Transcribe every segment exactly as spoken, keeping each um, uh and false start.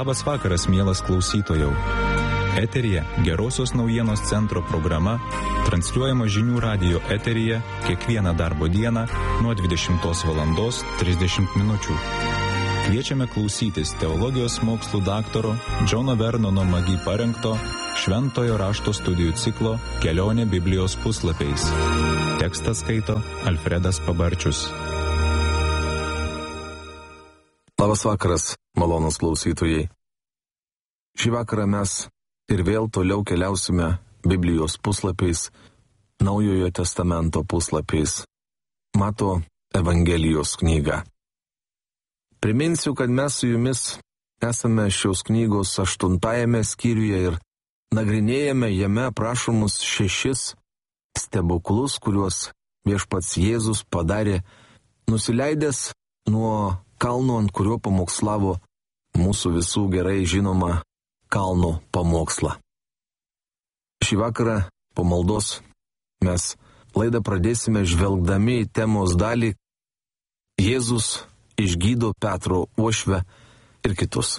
Labas vakaras, mielas klausytojau. Eteryje Gerosios naujienos centro programa, transliuojama žinių radijo eteryje kiekvieną darbo dieną nuo dvidešimtos valandos trisdešimt minučių. Kviečiame klausytis teologijos mokslų daktaro Džono Vernono Magi parengto Šventojo rašto studijų ciklo Kelionė Biblijos puslapiais. Tekstą skaito Alfredas Pabarčius. Labas vakaras, malonūs klausytojai. Šį vakarą mes ir vėl toliau keliausime Biblijos puslapiais, Naujojo testamento puslapiais, Mato Evangelijos knygą. Priminsiu, kad mes su jumis esame šios knygos aštuntajame skyriuje ir nagrinėjame jame aprašomus šešis stebuklus, kuriuos viešpats Jėzus padarė, nusileidęs nuo kalno, ant kurio pamokslavo mūsų visų gerai žinomą kalno pamokslą. Šį vakarą po maldos mes laidą pradėsime žvelgdami į temos dalį Jėzus išgydo Petro uošvę ir kitus.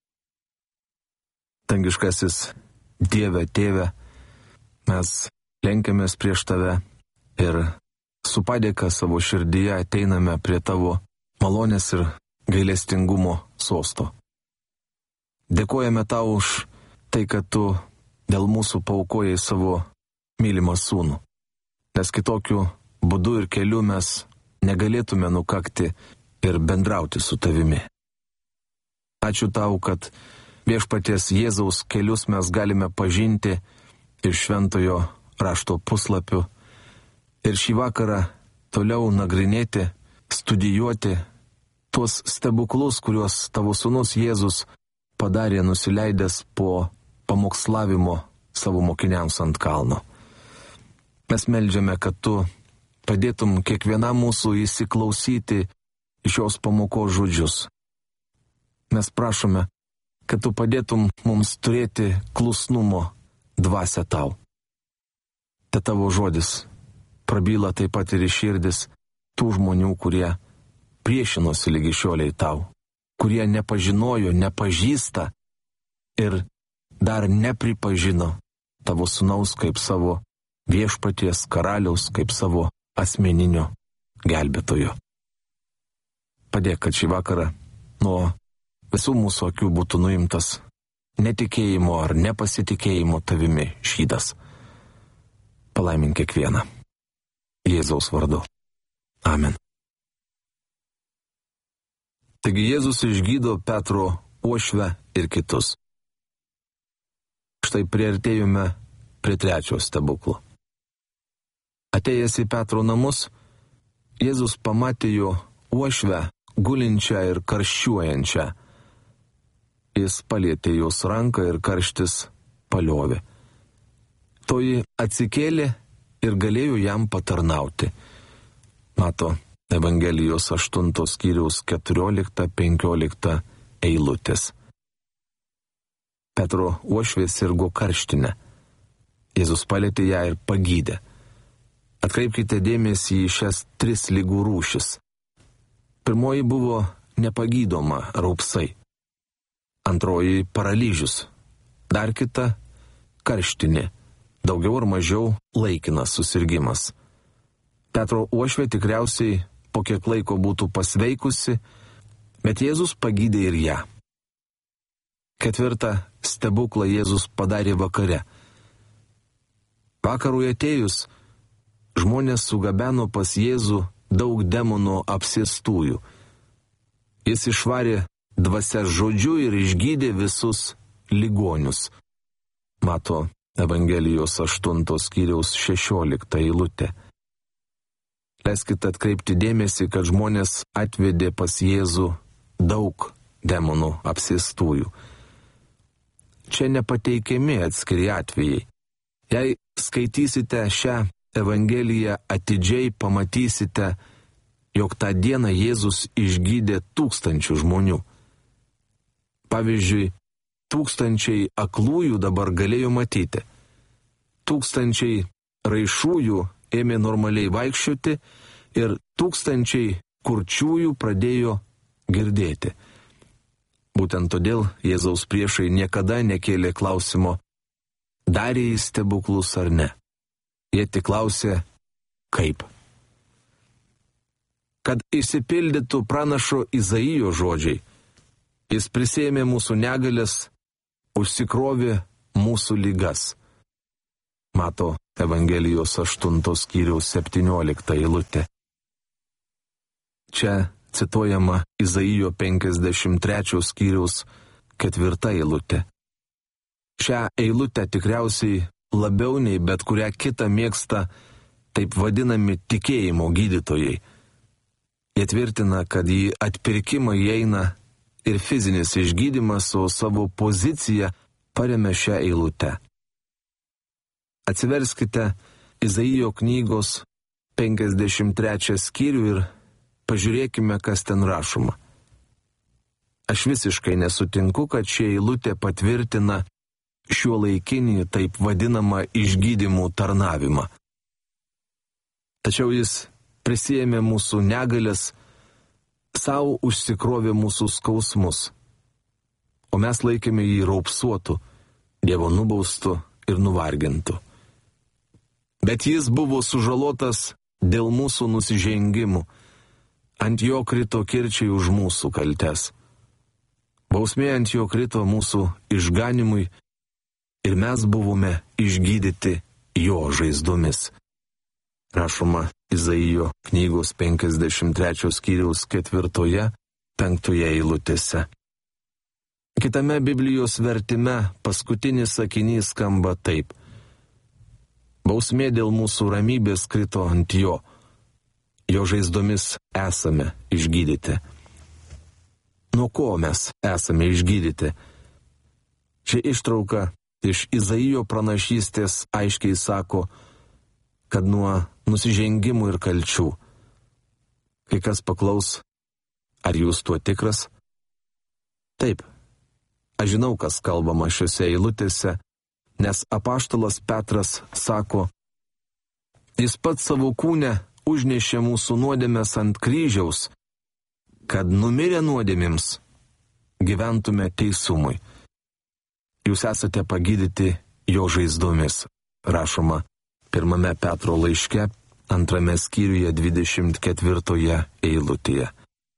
Dangiškasis Dieve, Tėve, mes lenkiamės prieš Tave ir su padėka savo širdyje ateiname prie Tavo malonės ir gailestingumo sosto. Dėkojame Tau už tai, kad Tu dėl mūsų paaukojai savo mylimą sūnų, nes kitokiu būdu ir keliu mes negalėtume nukakti ir bendrauti su Tavimi. Ačiū Tau, kad viešpaties Jėzaus kelius mes galime pažinti iš šventojo rašto puslapių ir šį vakarą toliau nagrinėti, studijuoti tuos stebuklus, kuriuos Tavo sūnus Jėzus padarė nusileidęs po pamokslavimo savo mokiniams ant kalno. Mes meldžiame, kad Tu padėtum kiekvienam mūsų įsiklausyti šios pamokos žodžius. Mes prašome, kad Tu padėtum mums turėti klusnumo dvasią Tau. Te Tavo žodis prabyla taip pat ir į širdis tų žmonių, kurie priešinosi lygi šioliai Tau, kurie nepažinojo, nepažįsta ir dar nepripažino Tavo sūnaus kaip savo viešpaties karaliaus, kaip savo asmeninio gelbėtojo. Padėk, kad šį vakarą nuo visų mūsų akių būtų nuimtas netikėjimo ar nepasitikėjimo Tavimi šydas. Palaimink kiekvieną. Jėzaus vardu. Amen. Taigi Jėzus išgydo Petro uošvę ir kitus. Štai priartėjome prie trečio stebuklo. Atėjęs į Petro namus, Jėzus pamatė jo uošvę gulinčią ir karščiuojančią. Jis palietė jos ranką ir karštis paliovė. Toji atsikėlė ir galėjo jam patarnauti. Mato Evangelijos aštuntos skyriaus keturiolikta penkiolikta eilutės. Petro uošvė sirgo karštinę. Jėzus palietė ją ir pagydė. Atkreipkite dėmesį į šias tris ligų rūšis. Pirmoji buvo nepagydoma raupsai. Antroji paralyžius. Dar kita karštinė. Daugiau ar mažiau laikinas susirgimas. Petro uošvė tikriausiai po kiek laiko būtų pasveikusi, bet Jėzus pagydė ir ją. Ketvirtą stebuklą Jėzus padarė vakare. Vakarui atėjus, žmonės sugabeno pas Jėzų daug demonų apsėstųjų. Jis išvarė dvasias žodžiu ir išgydė visus ligonius. Mato Evangelijos aštuntos skyriaus šešiolikta eilutė. Leiskit atkreipti dėmesį, kad žmonės atvedė pas Jėzų daug demonų apsėstųjų. Čia nepateikiami atskiri atvejai. Jei skaitysite šią Evangeliją atidžiai, pamatysite, jog tą dieną Jėzus išgydė tūkstančių žmonių. Pavyzdžiui, tūkstančiai aklųjų dabar galėjo matyti. Tūkstančiai raišųjų ėmė normaliai vaikščioti ir tūkstančiai kurčiųjų pradėjo girdėti. Būtent todėl Jėzaus priešai niekada nekėlė klausimo, darė jis stebuklus ar ne. Jie tik klausė, kaip. Kad išsipildytų pranašo Izaijo žodžiai, jis prisėmė mūsų negalės, užsikrovė mūsų ligas. Mato Evangelijos aštuntos skyriaus septyniolikta eilutė. Čia cituojama Izaijo penkiasdešimt trečio skyriaus ketvirta eilutė. Šią eilutę tikriausiai labiau nei bet kurią kitą mėgsta taip vadinami tikėjimo gydytojai. Jie tvirtina, kad į atpirkimą įeina ir fizinis išgydymas, o savo poziciją paremia šią eilutę. Atsiverskite Izaijo knygos penkiasdešimt trečią skyrių ir pažiūrėkime, kas ten rašoma. Aš visiškai nesutinku, kad ši eilutė patvirtina šiuolaikinį taip vadinamą išgydymų tarnavimą. Tačiau jis prisėmė mūsų negalės, savo užsikrovė mūsų skausmus, o mes laikėme jį raupsuotų, Dievo nubaustu ir nuvargintų. Bet jis buvo sužalotas dėl mūsų nusižengimų, ant jo krito kirčiai už mūsų kaltes. Bausmė ant jo krito mūsų išganimui ir mes buvome išgydyti jo žaizdomis. Rašoma Izaijo knygos penkiasdešimt trečio skyriaus ketvirtoje, penktoje eilutėse. Kitame Biblijos vertime paskutinis sakinys skamba taip. Bausmė dėl mūsų ramybės krito ant jo. Jo žaizdomis esame išgydyti. Nuo ko mes esame išgydyti? Ši ištrauka iš Izaijo pranašystės aiškiai sako, kad nuo nusižengimų ir kalčių. Kai kas paklaus, ar jūs tuo tikras? Taip, aš žinau, kas kalbama šiuose eilutėse, nes apaštalas Petras sako, jis pats savo kūne užnešė mūsų nuodėmes ant kryžiaus, kad numirę nuodėmėms gyventume teisumui. Jūs esate pagydyti jo žaizdomis, rašoma pirmame Petro laiške, antrame skyriuje dvidešimt ketvirtoje eilutėje.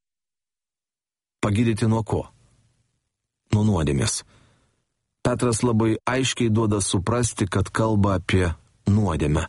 Pagydyti nuo ko? Nuo nuodėmės. Petras labai aiškiai duoda suprasti, kad kalba apie nuodėmę.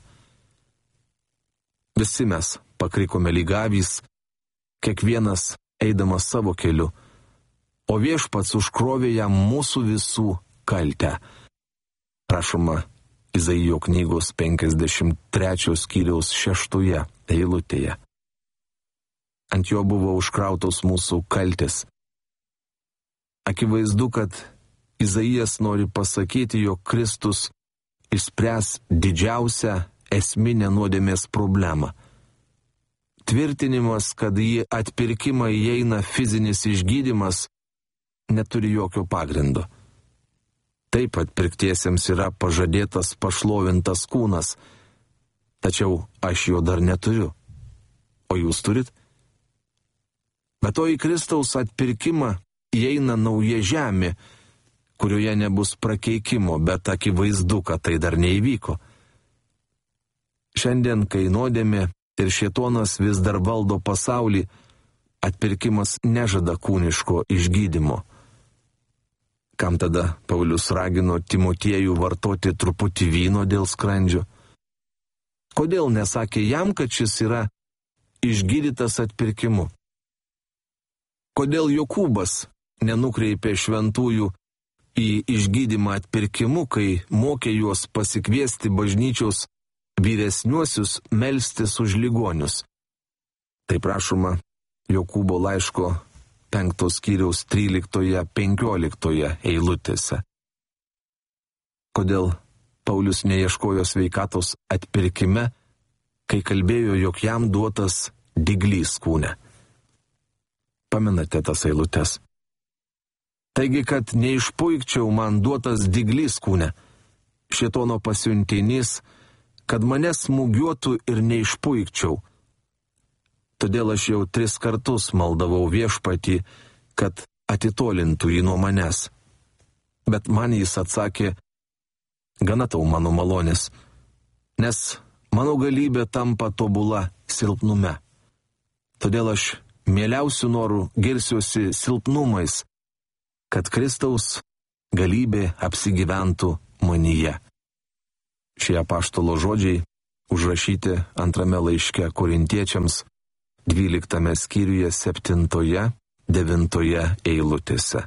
Visi mes pakrikome lyg avys, kiekvienas eidamas savo keliu, o viešpats užkrovė jam mūsų visų kaltę. Rašoma Izaijo knygos penkiasdešimt trečio skyriaus šeštoje eilutėje. Ant jo buvo užkrautos mūsų kaltės. Akivaizdu, kad Izaijas nori pasakyti, jog Kristus išspręs didžiausią esminę nuodėmės problemą. Tvirtinimas, kad į atpirkimą įeina fizinis išgydymas, neturi jokio pagrindo. Taip atpirktiesiems yra pažadėtas pašlovintas kūnas, tačiau aš jo dar neturiu. O jūs turit? Bet to į Kristaus atpirkimą įeina nauja žemė, kurioje nebus prakeikimo, bet akivaizdu, kad tai dar neįvyko. Šiandien, kai nuodėmė ir šėtonas vis dar valdo pasaulį, atpirkimas nežada kūniško išgydymo. Kam tada Paulius ragino Timotiejų vartoti truputį vyno dėl skrandžio? Kodėl nesakė jam, kad šis yra išgydytas atpirkimu? Kodėl Jokūbas nenukreipė šventųjų į išgydymą atpirkimu, kai mokė juos pasikviesti bažnyčios vyresniuosius melstis už ligonius? Taip rašoma Jokūbo laiško penktos skyriaus tryliktoje penkioliktoje eilutėse. Kodėl Paulius neieškojo sveikatos atpirkime, kai kalbėjo, jog jam duotas dyglys kūne? Pamenate tas eilutes? Taigi, kad neišpuikčiau, man duotas dyglys kūne, šėtono pasiuntinys, kad mane smūgiuotų ir neišpuikčiau. Todėl aš jau tris kartus maldavau viešpatį, kad atitolintų jį nuo manęs. Bet man jis atsakė, gana tau mano malonės, nes mano galybė tampa tobula silpnume. Todėl aš mieliausių norų girsiuosi silpnumais, kad Kristaus galybė apsigyventų manyje. Šie apaštalo žodžiai užrašyti antrame laiške Korintiečiams, dvyliktame skyriuje, septintoje, devintoje eilutėse.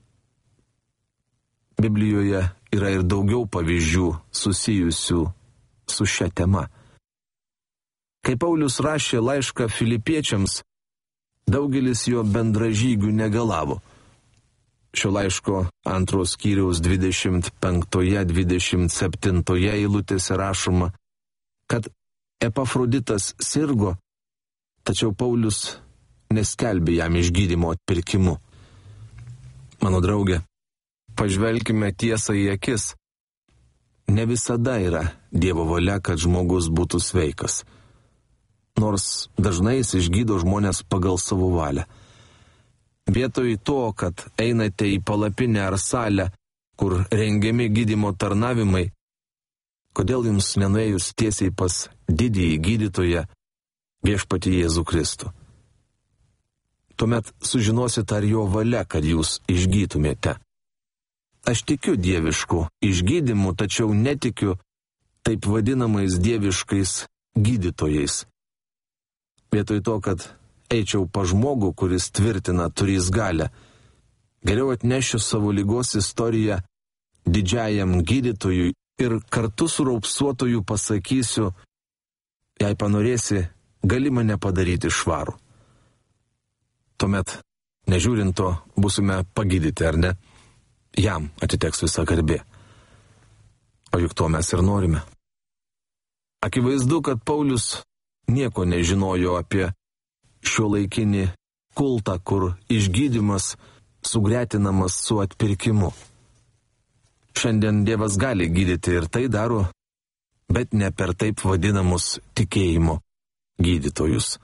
Biblijoje yra ir daugiau pavyzdžių susijusių su šia tema. Kai Paulius rašė laišką Filipiečiams, daugelis jo bendražygių negalavo. Šio laiško antros skyriaus dvidešimt penktoje, dvidešimt septintoje eilutėse rašoma, kad Epafroditas sirgo, tačiau Paulius neskelbė jam išgydymo atpirkimu. Mano draugė, pažvelkime tiesą į akis. Ne visada yra Dievo valia, kad žmogus būtų sveikas. Nors dažnai jis išgydo žmonės pagal savo valią. Vietoj to, kad einate į palapinę ar salę, kur rengiami gydymo tarnavimai, kodėl jums nenuėjus tiesiai pas didįjį gydytoją, viešpatį Jėzų Kristų? Tuomet sužinosit, ar jo valia, kad jūs išgytumėte. Aš tikiu dievišku išgydymu, tačiau netikiu taip vadinamais dieviškais gydytojais. Vietoj to, kad eičiau pa žmogų, kuris tvirtina turys galę, geriau atnešiu savo ligos istoriją didžiajam gydytojui ir kartu su raupsuotoju pasakysiu, jei panorėsi, gali mane padaryti švarų. Tuomet, nežiūrint to, būsime pagydyti, ar ne? Jam atiteks visa garbė. O juk to mes ir norime. Akivaizdu, kad Paulius nieko nežinojo apie šiuolaikinį kultą, kur išgydymas sugretinamas su atpirkimu. Šiandien Dievas gali gydyti ir tai daro, bet ne per taip vadinamus tikėjimo gydytojus.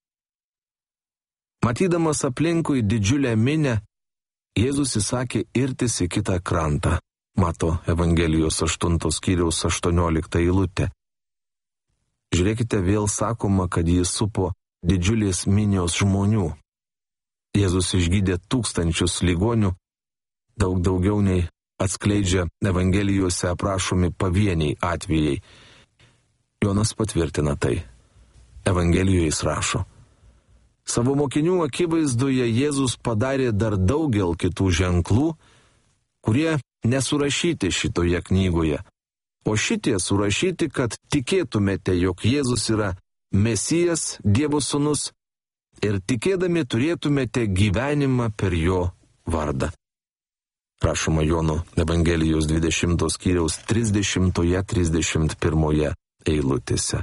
Matydamas aplinkui didžiulę minę, Jėzus įsakė irtis į kitą krantą. Mato Evangelijos aštuntos skyriaus aštuoniolikta eilutė. Žiūrėkite, vėl sakoma, kad jis supo didžiulės minios žmonių. Jėzus išgydė tūkstančius ligonių, daug daugiau nei atskleidžia Evangelijose aprašomi pavieniai atvejai. Jonas patvirtina tai. Evangelijoje jis rašo: savo mokinių akivaizdoje Jėzus padarė dar daugel kitų ženklų, kurie nesurašyti šitoje knygoje, o šitie surašyti, kad tikėtumėte, jog Jėzus yra Mesijas, Dievo sūnus, ir tikėdami turėtumėte gyvenimą per jo vardą. Rašoma Jono Evangelijos dvidešimtos skyriaus trisdešimtoje, trisdešimt pirmoje eilutėse.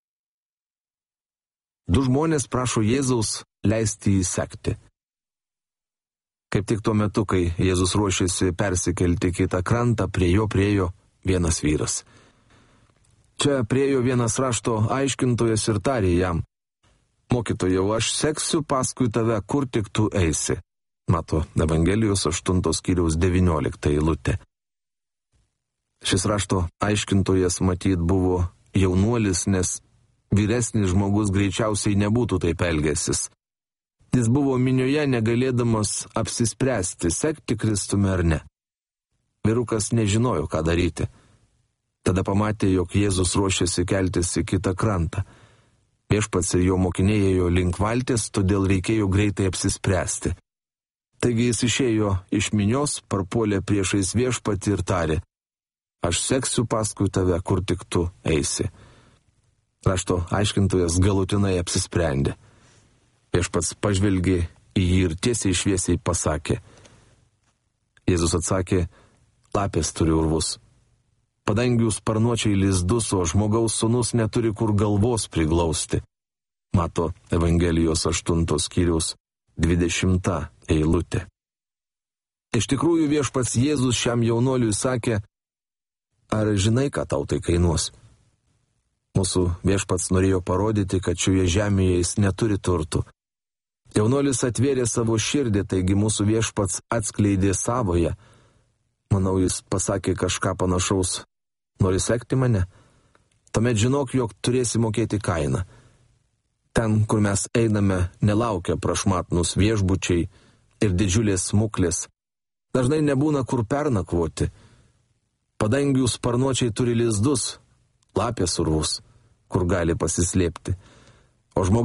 Du žmonės prašo Jėzaus leisti jį sekti. Kaip tik tuo metu, kai Jėzus ruošėsi persikelti kitą krantą, prie jo priejo vienas vyras. Čia priejo vienas rašto aiškintojas ir tarė jam: mokytojau, aš seksiu paskui tave, kur tik tu eisi. Mato Evangelijos aštuntos skyriaus devyniolikta eilutė. Šis rašto aiškintojas matyt buvo jaunuolis, nes vyresnis žmogus greičiausiai nebūtų taip elgęsis. Jis buvo minioje, negalėdamas apsispręsti, sekti Kristumi ar ne. Vyrukas nežinojo, ką daryti. Tada pamatė, jog Jėzus ruošėsi keltis į kitą krantą. Viešpats ir jo mokiniai ėjo link valties, todėl reikėjo greitai apsispręsti. Taigi jis išėjo iš minios, parpuolė priešais viešpatį ir tarė: aš seksiu paskui tave, kur tik tu eisi. Rašto aiškintojas galutinai apsisprendė. Viešpats pažvelgė į jį ir tiesiai šviesiai pasakė. Jėzus atsakė: lapės turi urvus, padangių sparnuočiai lizdus, o žmogaus sūnus neturi kur galvos priglausti. Mato Evangelijos aštuntos skyriaus dvidešimta eilutė. Iš tikrųjų, viešpats Jėzus šiam jaunuoliui sakė: ar žinai, ką tau tai kainuos? Mūsų viešpats norėjo parodyti, kad šioje žemėje jis neturi turtų. Jaunuolis atvėrė savo širdį, taigi mūsų viešpats atskleidė savoje. Manau, jis pasakė kažką panašaus. Nori sekti mane? Tuomet žinok, jog turėsi mokėti kainą. Ten, kur mes einame, nelaukia prašmatnus viešbučiai ir didžiulės smuklės. Dažnai nebūna kur pernakvoti. Padangių sparnuočiai turi lizdus, lapės urvus, kur gali pasislėpti. O žmogus